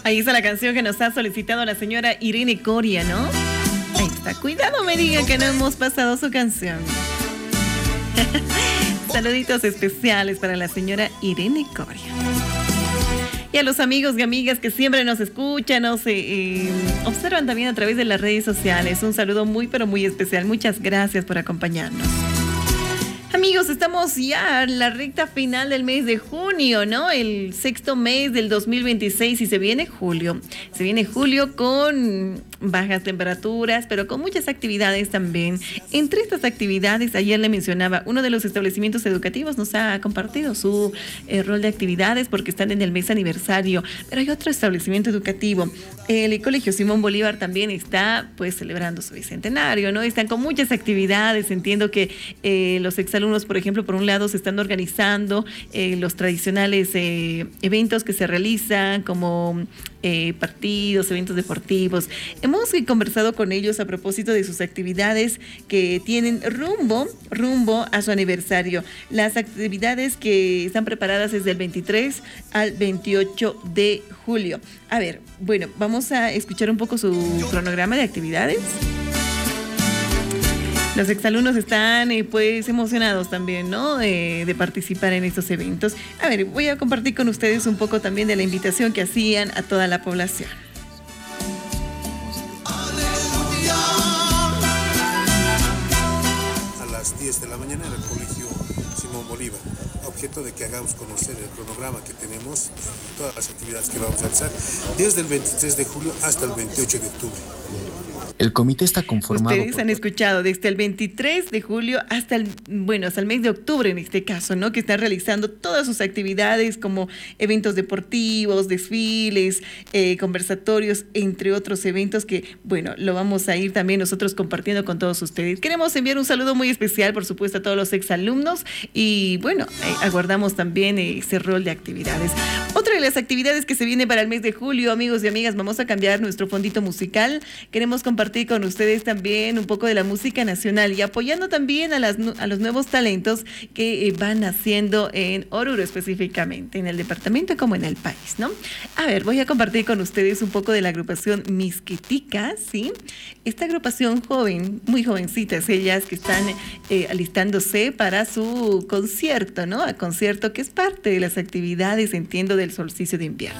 Ahí está la canción que nos ha solicitado la señora Irene Coria, ¿no? Ahí está. Cuidado me digan que no hemos pasado su canción. Saluditos especiales para la señora Irene Coria. Y a los amigos y amigas que siempre nos escuchan, nos observan también a través de las redes sociales. Un saludo muy, pero muy especial. Muchas gracias por acompañarnos. Amigos, estamos ya en la recta final del mes de junio, ¿no? El sexto mes del 2026 y se viene julio. Se viene julio con bajas temperaturas, pero con muchas actividades también. Entre estas actividades, ayer le mencionaba, uno de los establecimientos educativos nos ha compartido su rol de actividades porque están en el mes aniversario, pero hay otro establecimiento educativo. El Colegio Simón Bolívar también está pues celebrando su bicentenario, ¿no? Están con muchas actividades. Entiendo que los exalumnos, por ejemplo, por un lado se están organizando los tradicionales eventos que se realizan como partidos, eventos deportivos. Hemos conversado con ellos a propósito de sus actividades que tienen rumbo a su aniversario. Las actividades que están preparadas desde el 23 al 28 de julio. A ver, bueno, vamos a escuchar un poco su cronograma de actividades. Los exalumnos están pues emocionados también, ¿no? De participar en estos eventos. A ver, voy a compartir con ustedes un poco también de la invitación que hacían a toda la población. A las 10 de la mañana en el Colegio Simón Bolívar. Objeto de que hagamos conocer el cronograma que tenemos, todas las actividades que vamos a realizar, desde el 23 de julio hasta el 28 de octubre. El comité está conformado. Ustedes han escuchado desde el 23 de julio hasta el mes de octubre en este caso, ¿no? Que están realizando todas sus actividades como eventos deportivos, desfiles, conversatorios, entre otros eventos que, bueno, lo vamos a ir también nosotros compartiendo con todos ustedes. Queremos enviar un saludo muy especial, por supuesto, a todos los exalumnos y, bueno, aguardamos también ese rol de actividades. Otra de las actividades que se viene para el mes de julio, amigos y amigas, vamos a cambiar nuestro fondito musical. Queremos compartir con ustedes también un poco de la música nacional y apoyando también a los nuevos talentos que van naciendo en Oruro específicamente, en el departamento como en el país, ¿no? A ver, voy a compartir con ustedes un poco de la agrupación Misquiticas, ¿sí? Esta agrupación joven, muy jovencitas ellas que están alistándose para su concierto, ¿no? A concierto que es parte de las actividades, entiendo, del solsticio de invierno.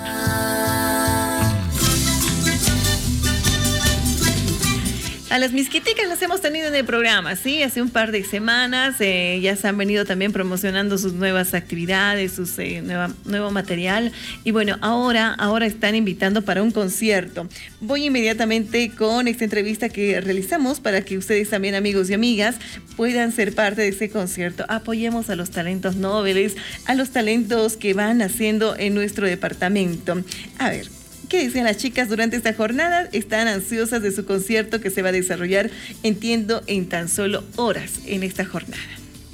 A las Misquiticas las hemos tenido en el programa, ¿sí? Hace un par de semanas ya se han venido también promocionando sus nuevas actividades, sus nuevo material. Y bueno, ahora están invitando para un concierto. Voy inmediatamente con esta entrevista que realizamos para que ustedes también, amigos y amigas, puedan ser parte de ese concierto. Apoyemos a los talentos nobles, a los talentos que van naciendo en nuestro departamento. A ver, ¿qué dicen las chicas durante esta jornada? Están ansiosas de su concierto que se va a desarrollar, entiendo, en tan solo horas en esta jornada.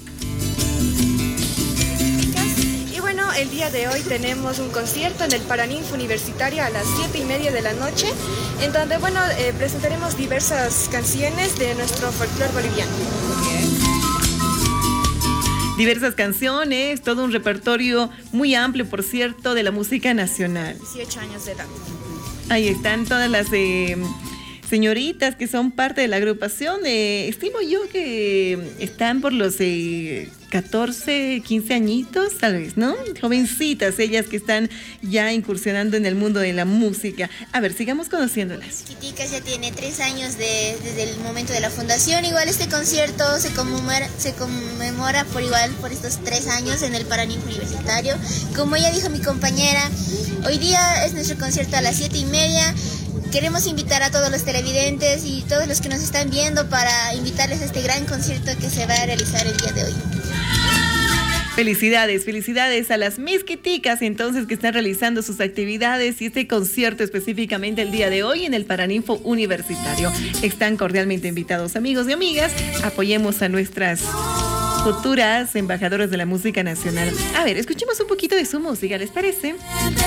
Y bueno, el día de hoy tenemos un concierto en el Paraninfo Universitario a las 7:30 de la noche, en donde, bueno, presentaremos diversas canciones de nuestro folclore boliviano. Diversas canciones, todo un repertorio muy amplio, por cierto, de la música nacional. 18 años de edad. Ahí están todas las señoritas que son parte de la agrupación. Estimo yo que están por los 14, 15 añitos, tal vez, ¿no? Jovencitas, ellas que están ya incursionando en el mundo de la música. A ver, sigamos conociéndolas. Misquiticas ya tiene 3 años desde el momento de la fundación. Igual este concierto se conmemora por estos 3 años en el Paraninfo Universitario. Como ya dijo mi compañera, hoy día es nuestro concierto a las 7:30. Queremos invitar a todos los televidentes y todos los que nos están viendo para invitarles a este gran concierto que se va a realizar el día de hoy. Felicidades a las Misquiticas entonces que están realizando sus actividades y este concierto específicamente el día de hoy en el Paraninfo Universitario. Están cordialmente invitados, amigos y amigas. Apoyemos a nuestras futuras embajadoras de la música nacional. A ver, escuchemos un poquito de su música, ¿les parece?